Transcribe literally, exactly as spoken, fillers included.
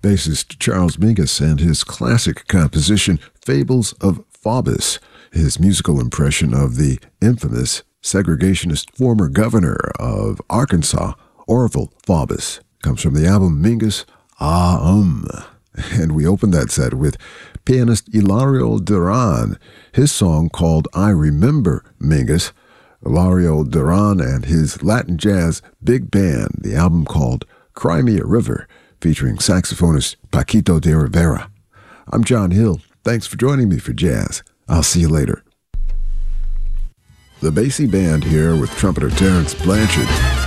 bassist Charles Mingus and his classic composition, Fables of Faubus, his musical impression of the infamous segregationist former governor of Arkansas, Orville Faubus, comes from the album Mingus Ah Um. And we opened that set with pianist Hilario Duran, his song called I Remember Mingus. Hilario Duran and his Latin Jazz Big Band, the album called Cry Me a River, featuring saxophonist Paquito de Rivera. I'm John Hill. Thanks for joining me for Jazz. I'll see you later. The Basie Band here with trumpeter Terence Blanchard.